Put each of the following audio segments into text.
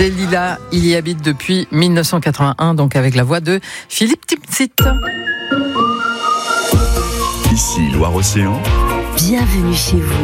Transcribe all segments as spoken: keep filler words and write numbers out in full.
Lila, il y habite depuis mille neuf cent quatre-vingt-un, donc avec la voix de Philippe Timsit. Ici Loire-Océan. Bienvenue chez vous.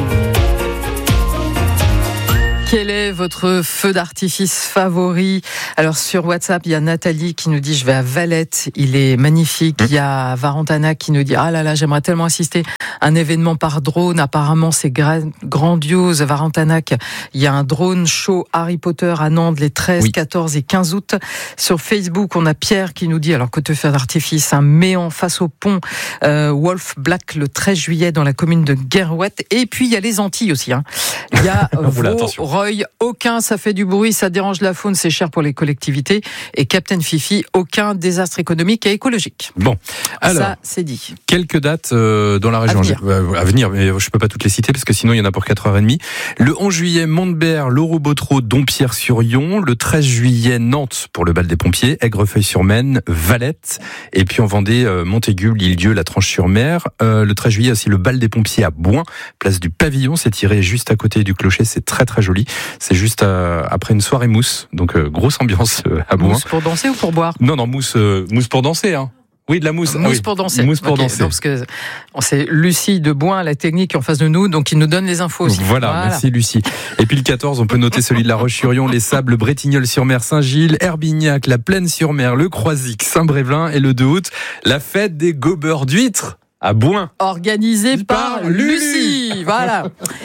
Quel est votre feu d'artifice favori? Alors sur WhatsApp, il y a Nathalie qui nous dit je vais à Valette, il est magnifique. Il y a Varantana qui nous dit ah là là, j'aimerais tellement assister à un événement par drone. Apparemment c'est gra- grandiose. Varantanac, il y a un drone show Harry Potter à Nantes les treize, oui. quatorze et quinze août. Sur Facebook, on a Pierre qui nous dit alors côté feu d'artifice, un méant face au pont euh, Wolf Black le treize juillet dans la commune de Guerouette. Et puis il y a les Antilles aussi. Hein. Il y a Vaux, aucun, ça fait du bruit, ça dérange la faune, c'est cher pour les collectivités. Et Captain Fifi, aucun désastre économique et écologique. Bon, alors, ça, c'est dit. Quelques dates euh, dans la région. À venir. Euh, à venir, mais je ne peux pas toutes les citer parce que sinon il y en a pour quatre heures trente. Le onze juillet, Montbert, Loroux-Bottereau, Dompierre-sur-Yon. Le treize juillet, Nantes pour le bal des pompiers. Aigrefeuille-sur-Maine, Valette. Et puis en Vendée, euh, Montaigu, l'Île-Dieu, la Tranche-sur-Mer. Euh, le treize juillet, aussi le bal des pompiers à Bouin, place du Pavillon. C'est tiré juste à côté du clocher. C'est très très joli. C'est juste euh, après une soirée mousse, donc euh, grosse ambiance euh, à Bouin. Mousse pour danser ou pour boire? Non, non, mousse, euh, mousse pour danser, hein. Oui, de la mousse. Mousse ah, oui. pour danser. Mousse pour okay, danser. Donc, parce que c'est Lucie de Bouin, la technique, en face de nous, donc il nous donne les infos aussi. Voilà, voilà. Merci Lucie. Et puis le quatorze, on peut noter celui de la Roche-sur-Yon, les Sables, Bretignolles-sur-Mer, Saint-Gilles, Herbignac, la Plaine-sur-Mer, le Croisic, Saint-Brévin, et le deux août, la fête des gobeurs d'huîtres à Bouin. Organisé par, par Lucie. Voilà.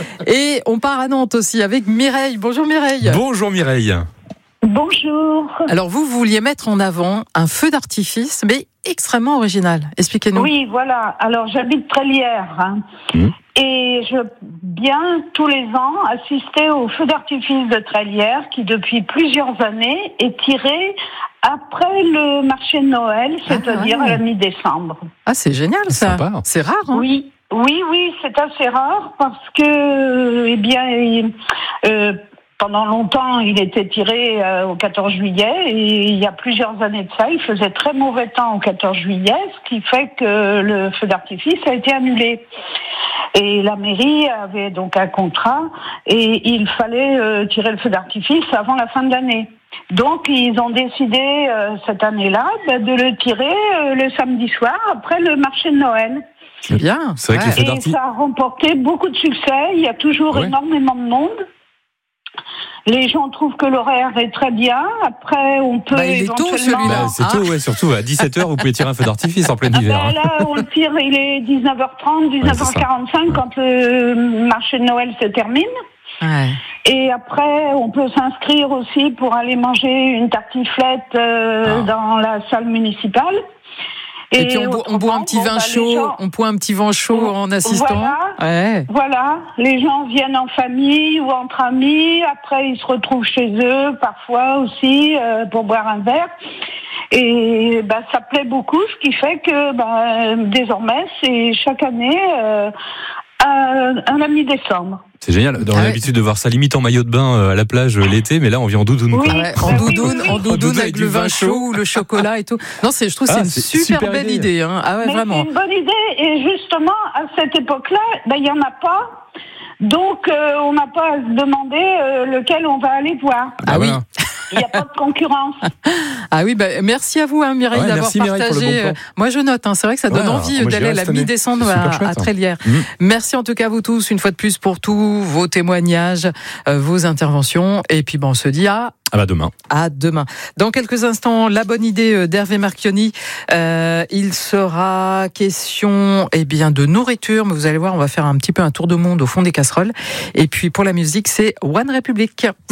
Et on part à Nantes aussi avec Mireille. Bonjour Mireille. Bonjour Mireille. Bonjour. Alors vous, vous vouliez mettre en avant un feu d'artifice, mais extrêmement original. Expliquez-nous. Oui, voilà. Alors j'habite Trélières. Hein. Mmh. Et je viens tous les ans assister au feu d'artifice de Trélières qui depuis plusieurs années est tiré après le marché de Noël, c'est-à-dire ah, ouais. à la mi-décembre. Ah, c'est génial ça. Sympa. C'est rare, hein? Oui, oui, oui, c'est assez rare parce que, eh bien, euh, pendant longtemps, il était tiré euh, au quatorze juillet et il y a plusieurs années de ça, il faisait très mauvais temps au quatorze juillet, ce qui fait que le feu d'artifice a été annulé. Et la mairie avait donc un contrat et il fallait euh, tirer le feu d'artifice avant la fin de l'année. Donc ils ont décidé euh, cette année-là bah, de le tirer euh, le samedi soir après le marché de Noël. C'est bien. C'est vrai que ouais. Et ça a remporté beaucoup de succès. Il y a toujours ouais. énormément de monde. Les gens trouvent que l'horaire est très bien. Après, on peut bah, il éventuellement... est tôt, celui-là. Bah, c'est tôt, ouais, surtout à dix-sept heures, vous pouvez tirer un feu d'artifice en plein hiver. Ah bah, là, on le tire, il est dix-neuf heures trente, dix-neuf heures quarante-cinq ouais, quand le marché de Noël se termine. Ouais. Et après, on peut s'inscrire aussi pour aller manger une tartiflette euh, ah. dans la salle municipale. Et, et puis on, boit, on boit un petit bon, vin bah, chaud, gens... on boit un petit vin chaud en assistant. Voilà, ouais. voilà, les gens viennent en famille ou entre amis, après ils se retrouvent chez eux, parfois aussi, euh, pour boire un verre. Et bah, ça plaît beaucoup, ce qui fait que bah, désormais, c'est chaque année euh, à, à la mi-décembre. C'est génial. On a ah l'habitude ouais. de voir ça limite en maillot de bain à la plage l'été, mais là on vient en doudoune. Oui, quoi. Ouais, en doudoune, oui, oui. en doudoune avec le vin chaud ou le chocolat et tout. Non, c'est, je trouve que ah, c'est une c'est super, super belle idée. idée hein. Ah ouais, mais vraiment. C'est une bonne idée et justement à cette époque-là, ben il y en a pas. Donc euh, on n'a pas à se demander euh, lequel on va aller voir. Ah oui. Il n'y a pas de concurrence. Ah oui, bah, merci à vous, hein, Mireille, ouais, d'avoir partagé. Bon moi, je note. Hein, c'est vrai que ça donne ouais, envie alors, d'aller à la mi-décembre à, chouette, à Trélières. Hein. Mmh. Merci en tout cas à vous tous, une fois de plus, pour tous vos témoignages, euh, vos interventions. Et puis, bon, on se dit à... Ah bah demain. À demain. Dans quelques instants, la bonne idée d'Hervé Marchionni. Euh, il sera question, eh bien, de nourriture. Mais vous allez voir, on va faire un petit peu un tour de monde au fond des casseroles. Et puis, pour la musique, c'est One Republic.